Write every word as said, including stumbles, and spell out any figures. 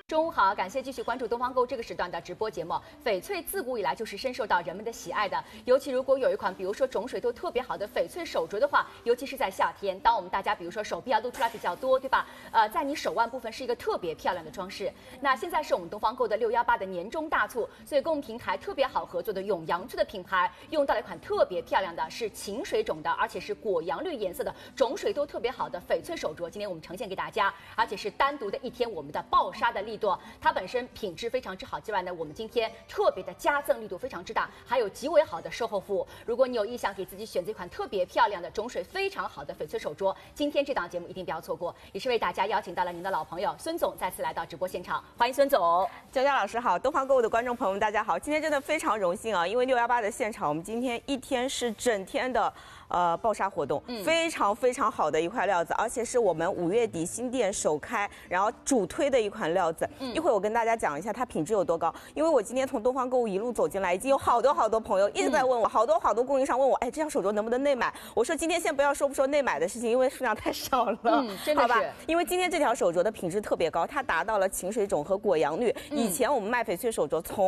中午好，感谢继续关注东方购这个时段的直播节目。翡翠自古以来就是深受到人们的喜爱的，尤其如果有一款，比如说种水都特别好的翡翠手镯的话，尤其是在夏天，当我们大家比如说手臂啊露出来比较多，对吧？呃，在你手腕部分是一个特别漂亮的装饰。那现在是我们东方购的六幺八的年终大促，所以跟我们平台特别好合作的永阳珠的品牌用到了一款特别漂亮的，是晴水种的，而且是果阳绿颜色的，种水都特别好的翡翠手镯。今天我们呈现给大家，而且是单独的一天我们的爆杀的力度，它本身品质非常之好之外呢，我们今天特别的加赠力度非常之大，还有极为好的售后服务。如果你有意向给自己选择一款特别漂亮的种水非常好的翡翠手镯，今天这档节目一定不要错过。也是为大家邀请到了您的老朋友孙总再次来到直播现场，欢迎孙总。 娇娇老师好，东方购物的观众朋友们大家好，今天真的非常荣幸啊，因为六幺八的现场，我们今天一天是整天的呃爆杀活动，嗯、非常非常好的一块料子，而且是我们五月底新店首开，然后主推的一款料子。嗯、一会儿我跟大家讲一下它品质有多高，因为我今天从东方购物一路走进来，已经有好多好多朋友一直在问我，嗯、好多好多供应商问我，哎，这条手镯能不能内买？我说今天先不要说不说内买的事情，因为数量太少了， 嗯，真的是， 好吧？因为今天这条手镯的品质特别高，它达到了晴水种和果阳绿。嗯、以前我们卖翡翠手镯从